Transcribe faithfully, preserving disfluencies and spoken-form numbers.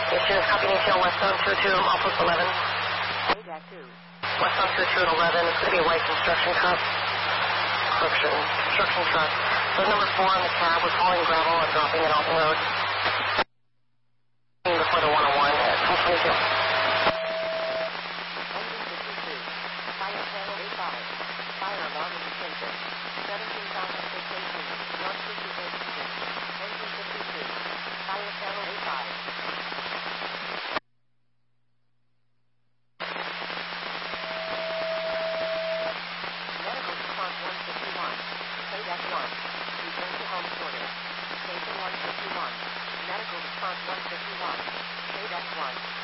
Station, copy an E T L westbound two two, Office eleven. A two. Westbound two two and eleven, it's going to be a white construction truck. Construction, construction truck. So number four on the cab, we're hauling gravel and dropping it off the road. Before the one oh one at twelve twenty-two. Engine fifty-two. Fire channel eighty-five. Fire alarm indication. seventeen thousand six eighteen. one fifty-eight. Engine fifty-two. Fire channel eighty-five. Medical response one fifty-one. K F one. Return to home quarters. Station one fifty-one. Medical response one fifty-one. K F one.